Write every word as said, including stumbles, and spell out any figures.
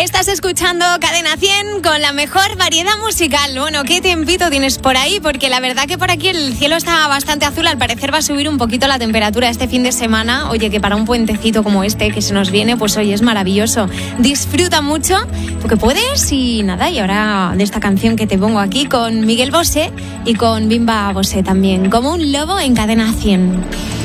Estás escuchando Cadena cien con la mejor variedad musical. Bueno, ¿qué tiempito tienes por ahí? Porque la verdad que por aquí el cielo está bastante azul. Al parecer va a subir un poquito la temperatura este fin de semana. Oye, que para un puentecito como este que se nos viene, pues hoy es maravilloso. Disfruta mucho, tú que puedes. Y nada, y ahora de esta canción que te pongo aquí con Miguel Bosé y con Bimba Bosé también. Como un lobo en Cadena cien.